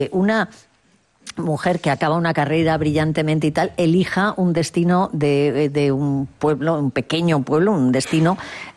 una mujer que acaba una carrera brillantemente y tal, elija un destino de un pueblo, un pequeño pueblo, un destino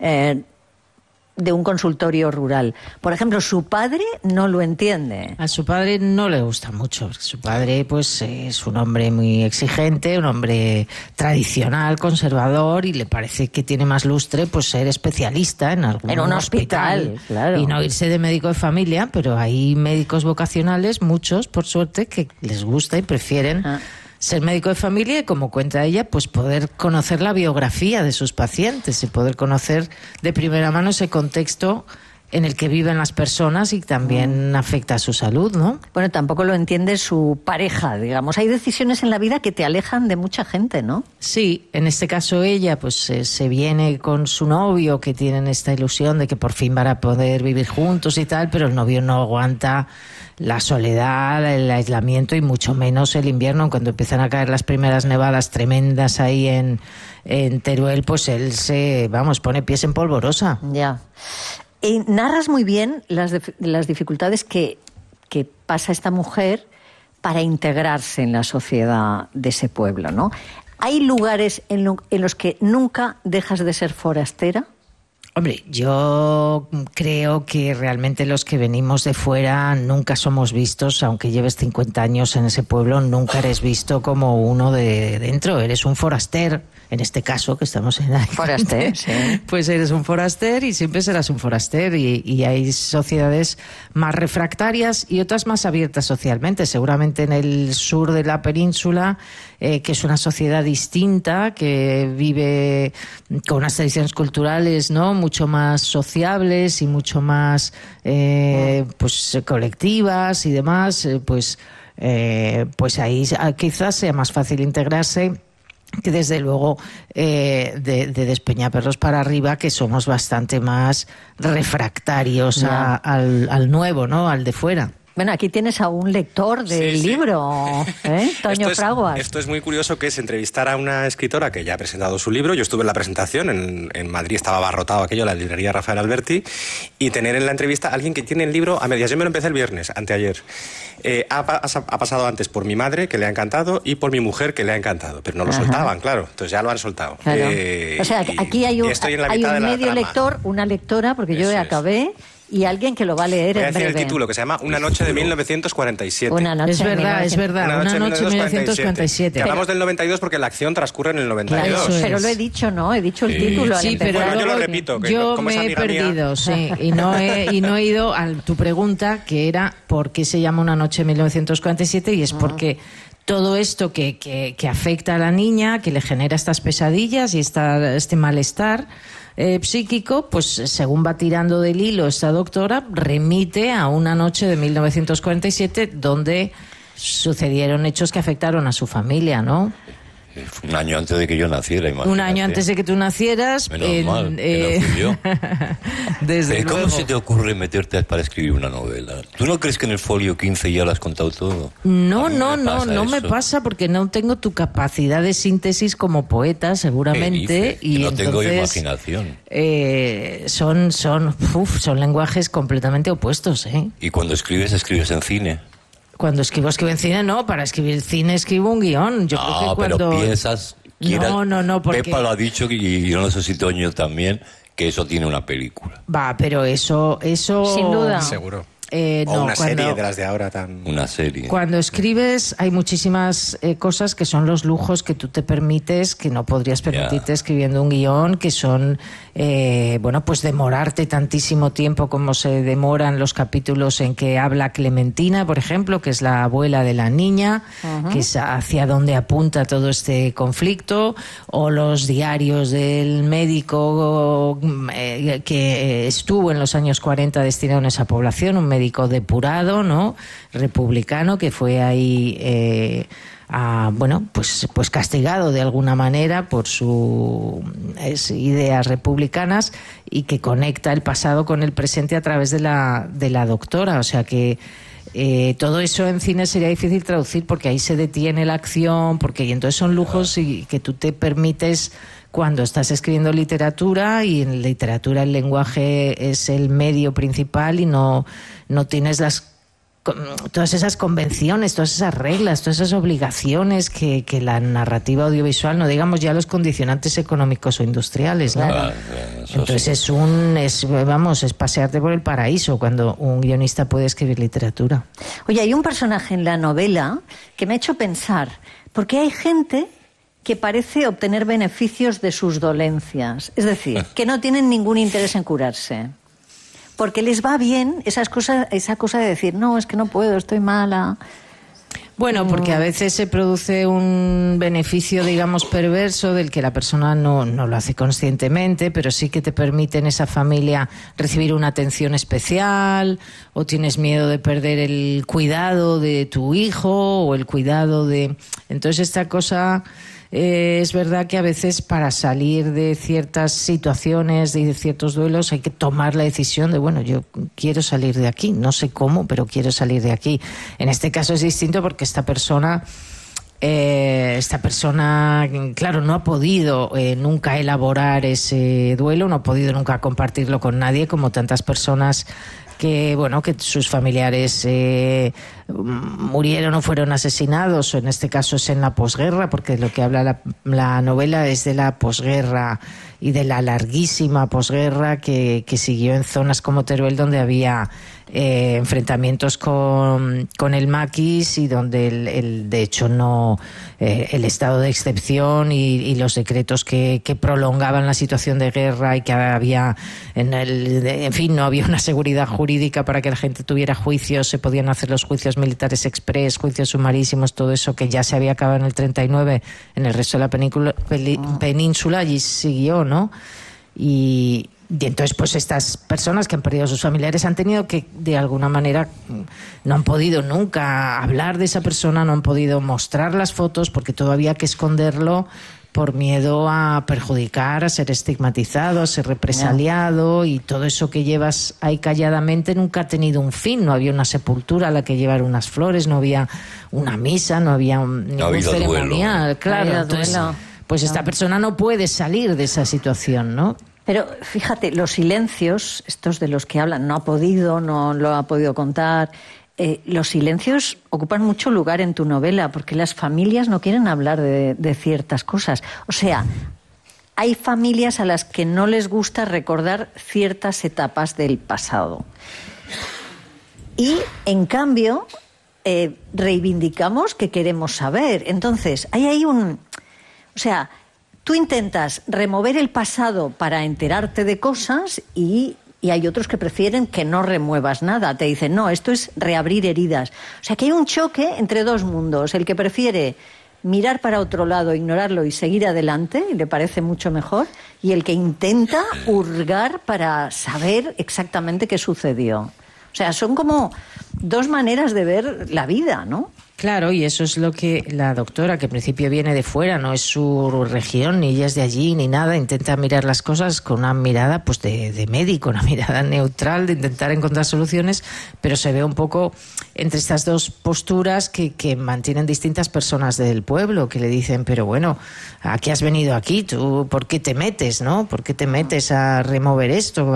de un consultorio rural. Por ejemplo, su padre no lo entiende. A su padre no le gusta mucho. Su padre, pues, es un hombre muy exigente, un hombre tradicional, conservador, y le parece que tiene más lustre, pues, ser especialista en un hospital, claro. Y no irse de médico de familia, pero hay médicos vocacionales, muchos, por suerte, que les gusta y prefieren ser médico de familia y, como cuenta ella, pues poder conocer la biografía de sus pacientes y poder conocer de primera mano ese contexto en el que viven las personas y también afecta a su salud, ¿no? Bueno, tampoco lo entiende su pareja, digamos. Hay decisiones en la vida que te alejan de mucha gente, ¿no? Sí, en este caso ella pues se viene con su novio, que tienen esta ilusión de que por fin van a poder vivir juntos y tal, pero el novio no aguanta la soledad, el aislamiento y mucho menos el invierno. Cuando empiezan a caer las primeras nevadas tremendas ahí en Teruel, pues él pone pies en polvorosa. Ya. Y narras muy bien las dificultades que pasa esta mujer para integrarse en la sociedad de ese pueblo, ¿no? ¿Hay lugares en los que nunca dejas de ser forastera? Hombre, yo creo que realmente los que venimos de fuera nunca somos vistos, aunque lleves 50 años en ese pueblo, nunca eres visto como uno de dentro, eres un foraster. En este caso, que estamos en foraster, sí. Pues eres un foraster y siempre serás un foraster, y hay sociedades más refractarias y otras más abiertas socialmente. Seguramente en el sur de la península, que es una sociedad distinta, que vive con unas tradiciones culturales, ¿no?, mucho más sociables y mucho más pues colectivas y demás, pues ahí quizás sea más fácil integrarse que desde luego de Despeñaperros para arriba, que somos bastante más refractarios al nuevo, ¿no?, al de fuera. Bueno, aquí tienes a un lector del libro, Toño Fraguas. Esto es muy curioso, que es entrevistar a una escritora que ya ha presentado su libro. Yo estuve en la presentación, en Madrid estaba abarrotado aquello, la librería Rafael Alberti, y tener en la entrevista a alguien que tiene el libro a medias. Yo me lo empecé el viernes, anteayer. Ha pasado antes por mi madre, que le ha encantado, y por mi mujer, que le ha encantado, pero no lo soltaban, claro, entonces ya lo han soltado. Claro. O sea, aquí hay un medio lector, una lectora, porque yo acabé, y alguien que lo va a leer en breve. Voy a decir el título, que se llama Una noche de 1947. Una noche es verdad. Una noche de 1947. Hablamos del 92 porque la acción transcurre en el 92. Claro, pero lo he dicho, ¿no? He dicho el título al empezar. Pero yo lo repito. Yo me he perdido, sí, y no he ido a tu pregunta, que era ¿por qué se llama Una noche de 1947? Y es porque todo esto que afecta a la niña, que le genera estas pesadillas y este malestar psíquico, pues según va tirando del hilo esta doctora, remite a una noche de 1947 donde sucedieron hechos que afectaron a su familia, ¿no? Un año antes de que yo naciera, imagínate. Un año antes de que tú nacieras. Menos mal, que no fui yo. Desde ¿Cómo luego. se te ocurre meterte para escribir una novela? ¿Tú no crees que en el folio 15 ya lo has contado todo? No me pasa, porque no tengo tu capacidad de síntesis como poeta, seguramente. Y no tengo imaginación. Son lenguajes completamente opuestos, ¿eh? Y cuando escribes en cine. Cuando escribo en cine, no. Para escribir cine escribo un guión. Yo creo que cuando... pero piensas... No, porque... Pepa lo ha dicho, y yo no sé si Toño también, que eso tiene una película. Va, pero eso... Sin duda. Seguro. O una serie de las de ahora tan... Una serie. Cuando escribes hay muchísimas cosas que son los lujos que tú te permites, que no podrías permitirte escribiendo un guión, que son, pues demorarte tantísimo tiempo como se demoran los capítulos en que habla Clementina, por ejemplo, que es la abuela de la niña, que es hacia donde apunta todo este conflicto, o los diarios del médico que estuvo en los años 40 destinado a esa población, un médico depurado, ¿no?, republicano, que fue ahí pues castigado de alguna manera por sus ideas republicanas, y que conecta el pasado con el presente a través de la doctora. O sea que todo eso en cine sería difícil traducir, porque ahí se detiene la acción, y entonces son lujos y que tú te permites cuando estás escribiendo literatura, y en literatura el lenguaje es el medio principal, y no tienes las todas esas convenciones, todas esas reglas, todas esas obligaciones que la narrativa audiovisual, no digamos ya los condicionantes económicos o industriales, ¿no? Entonces es pasearte por el paraíso cuando un guionista puede escribir literatura. Oye, hay un personaje en la novela que me ha hecho pensar, porque hay gente que parece obtener beneficios de sus dolencias, es decir, que no tienen ningún interés en curarse. Porque les va bien esa cosa de decir, no, es que no puedo, estoy mala. Bueno, porque a veces se produce un beneficio, digamos, perverso del que la persona no lo hace conscientemente, pero sí que te permite en esa familia recibir una atención especial, o tienes miedo de perder el cuidado de tu hijo o el cuidado de... Entonces esta cosa... es verdad que a veces para salir de ciertas situaciones y de ciertos duelos hay que tomar la decisión de, bueno, yo quiero salir de aquí, no sé cómo, pero quiero salir de aquí. En este caso es distinto porque esta persona, claro, no ha podido nunca elaborar ese duelo, no ha podido nunca compartirlo con nadie, como tantas personas que sus familiares murieron o fueron asesinados, o en este caso es en la posguerra, porque lo que habla la novela es de la posguerra y de la larguísima posguerra que siguió en zonas como Teruel, donde había enfrentamientos con el maquis y donde de hecho el estado de excepción y los decretos que prolongaban la situación de guerra y que había en fin, no había una seguridad jurídica para que la gente tuviera juicios, se podían hacer los juicios militares express, juicios sumarísimos, todo eso que ya se había acabado en el 39, en el resto de la península allí siguió, ¿no? Y entonces, pues estas personas que han perdido a sus familiares han tenido que, de alguna manera, no han podido nunca hablar de esa persona, no han podido mostrar las fotos porque todavía hay que esconderlo por miedo a perjudicar, a ser estigmatizado, a ser represaliado, y todo eso que llevas ahí calladamente nunca ha tenido un fin. No había una sepultura a la que llevar unas flores, no había una misa, no había ningún ceremonial. Duelo. Claro, entonces, pues esta persona no puede salir de esa situación, ¿no? Pero fíjate, los silencios, estos de los que hablan, no lo ha podido contar, los silencios ocupan mucho lugar en tu novela, porque las familias no quieren hablar de ciertas cosas. O sea, hay familias a las que no les gusta recordar ciertas etapas del pasado. Y, en cambio, reivindicamos que queremos saber. Entonces, hay ahí O sea, tú intentas remover el pasado para enterarte de cosas y hay otros que prefieren que no remuevas nada. Te dicen, no, esto es reabrir heridas. O sea, que hay un choque entre dos mundos. El que prefiere mirar para otro lado, ignorarlo y seguir adelante, y le parece mucho mejor, y el que intenta hurgar para saber exactamente qué sucedió. O sea, son como dos maneras de ver la vida, ¿no? Claro, y eso es lo que la doctora, que en principio viene de fuera, no es su región, ni ella es de allí, ni nada, intenta mirar las cosas con una mirada pues de médico, una mirada neutral, de intentar encontrar soluciones, pero se ve un poco entre estas dos posturas que mantienen distintas personas del pueblo, que le dicen, pero bueno, ¿a qué has venido aquí? ¿Tú por qué te metes, no? ¿Por qué te metes a remover esto?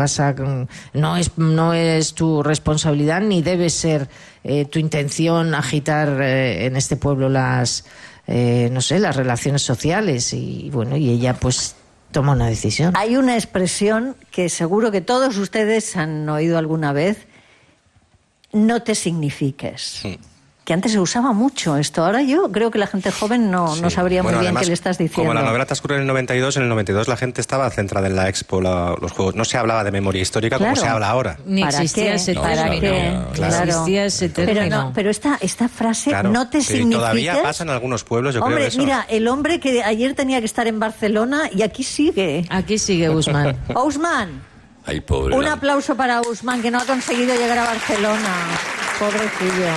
No es tu responsabilidad, ni debe ser tu intención agitar en este pueblo las relaciones sociales, y bueno, y ella pues toma una decisión. Hay una expresión que seguro que todos ustedes han oído alguna vez: no te signifiques. Sí. Que antes se usaba mucho esto. Ahora yo creo que la gente joven no sabría muy bien además, qué le estás diciendo. Como la novela transcurre en el 92 la gente estaba centrada en la Expo, los Juegos. No se hablaba de memoria histórica, claro, como se habla ahora. Ni existía ese término. Existía ese término. Pero esta frase, claro, no te signifiques... Todavía pasa en algunos pueblos, yo creo eso. Mira, el hombre que ayer tenía que estar en Barcelona y aquí sigue. Aquí sigue Usman. Usman. Ay, pobre. Un aplauso para Usman, que no ha conseguido llegar a Barcelona. Pobrecillo.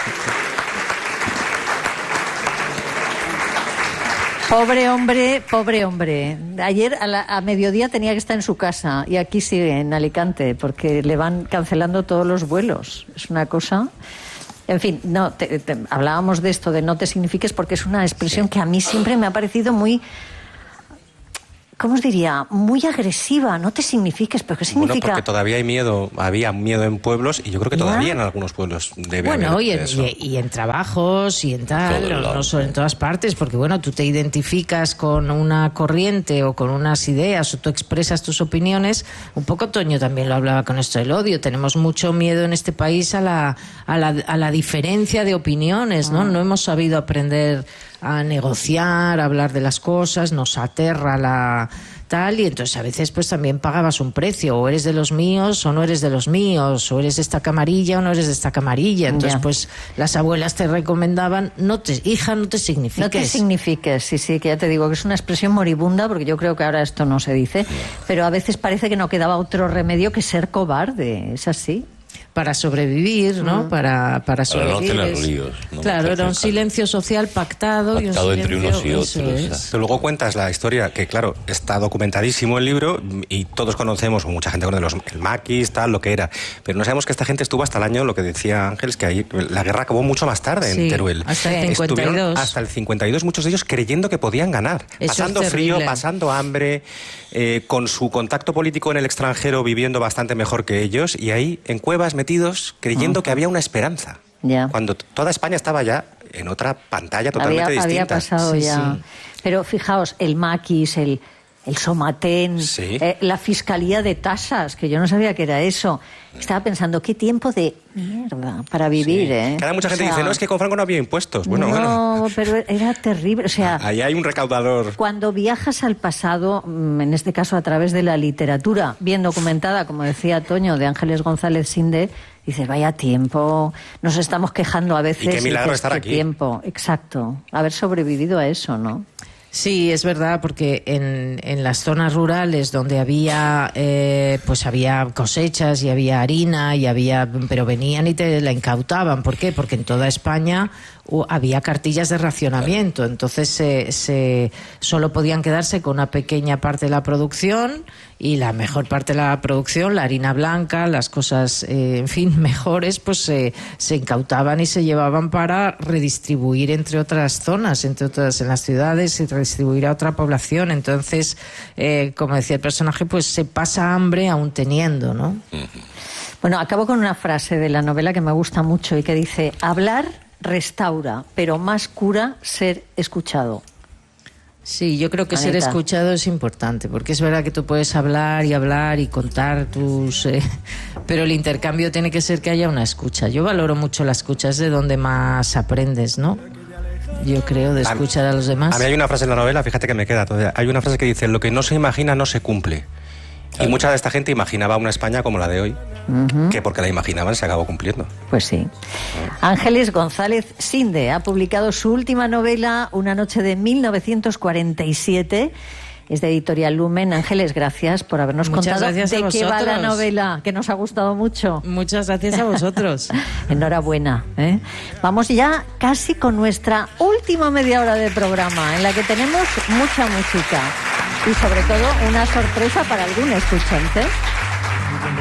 Pobre hombre. Ayer a mediodía tenía que estar en su casa y aquí sigue, en Alicante, porque le van cancelando todos los vuelos. Es una cosa... En fin, hablábamos de esto, de no te signifiques, porque es una expresión que a mí siempre me ha parecido muy... ¿cómo os diría? Muy agresiva. No te signifiques, pero ¿qué significa? Bueno, porque todavía había miedo en pueblos y yo creo que todavía en algunos pueblos debe haber eso. Y en trabajos y en tal, no solo en todas partes, porque bueno, tú te identificas con una corriente o con unas ideas o tú expresas tus opiniones. Un poco Toño también lo hablaba con esto del odio. Tenemos mucho miedo en este país a la diferencia de opiniones, ¿no? No hemos sabido aprender a negociar, a hablar de las cosas, nos aterra la tal, y entonces a veces pues también pagabas un precio, o eres de los míos o no eres de los míos, o eres de esta camarilla o no eres de esta camarilla. Entonces pues las abuelas te recomendaban, hija, no te signifiques. No te signifiques, sí, que ya te digo que es una expresión moribunda, porque yo creo que ahora esto no se dice, pero a veces parece que no quedaba otro remedio que ser cobarde, es así. Para sobrevivir, ¿no? Para sobrevivir. Para no tener líos, ¿no? Claro, era un silencio social pactado y un silencio entre unos y otros. Pero luego cuentas la historia, que claro, está documentadísimo el libro y todos conocemos, o mucha gente conoce el maquis, tal, lo que era. Pero no sabemos que esta gente estuvo hasta el año, lo que decía Ángeles, que ahí la guerra acabó mucho más tarde en Teruel. Hasta el 52. Estuvieron hasta el 52, muchos de ellos creyendo que podían ganar. Eso pasando frío, pasando hambre, con su contacto político en el extranjero viviendo bastante mejor que ellos, y ahí en cuevas metidos creyendo que había una esperanza. Cuando toda España estaba ya en otra pantalla totalmente distinta. Había pasado ya. Sí. Pero fijaos, el maquis, el Somatén, la Fiscalía de Tasas, que yo no sabía que era eso. Estaba pensando, qué tiempo de mierda para vivir, ¿eh? Cada mucha gente dice, no, es que con Franco no había impuestos. Bueno. Pero era terrible. O sea, ahí hay un recaudador. Cuando viajas al pasado, en este caso a través de la literatura, bien documentada, como decía Toño, de Ángeles González Sinde, dices, vaya tiempo, nos estamos quejando a veces. Y qué milagro estar aquí. Tiempo, exacto, haber sobrevivido a eso, ¿no? Sí, es verdad, porque en las zonas rurales donde había pues había cosechas y había harina pero venían y te la incautaban. ¿Por qué? Porque en toda España había cartillas de racionamiento, entonces solo podían quedarse con una pequeña parte de la producción, y la mejor parte de la producción, la harina blanca, las cosas, en fin, mejores, pues se incautaban y se llevaban para redistribuir entre otras zonas, entre otras en las ciudades, y redistribuir a otra población. Entonces, como decía el personaje, pues se pasa hambre aún teniendo, ¿no? Bueno, acabo con una frase de la novela que me gusta mucho y que dice: hablar restaura, pero más cura ser escuchado. Sí, yo creo que ser escuchado es importante, porque es verdad que tú puedes hablar y contar tus... pero el intercambio tiene que ser que haya una escucha. Yo valoro mucho la escucha, es de donde más aprendes, ¿no? Yo creo, de escuchar a los demás. A mí hay una frase en la novela, fíjate que me queda todavía. Hay una frase que dice, lo que no se imagina no se cumple. Y mucha de esta gente imaginaba una España como la de hoy, que porque la imaginaban se acabó cumpliendo. Pues sí. Ángeles González Sinde ha publicado su última novela, Una noche de 1947. Es de Editorial Lumen. Ángeles, gracias por habernos contado de qué va la novela, que nos ha gustado mucho. Muchas gracias a vosotros. Enhorabuena, ¿eh? Vamos ya casi con nuestra última media hora de programa, en la que tenemos mucha música y sobre todo una sorpresa para algún escuchante.